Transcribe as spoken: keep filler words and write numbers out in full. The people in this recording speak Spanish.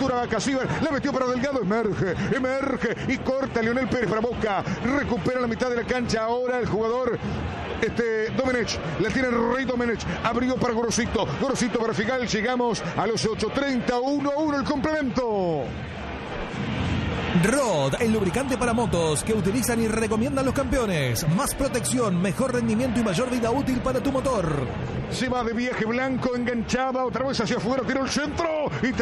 Apertura a Casíbar. La metió para Delgado. Emerge, emerge y corta Leonel Pérez para Boca. Recupera la mitad de la cancha. Ahora el jugador Este, Domenech, la tiene Rey Domenech, abrió para Gorosito, Gorosito para Figal, llegamos a los ocho treinta, uno a uno el complemento. Rod, el lubricante para motos que utilizan y recomiendan los campeones. Más protección, mejor rendimiento y mayor vida útil para tu motor. Se va de viaje Blanco, enganchaba otra vez hacia afuera, tiró el centro y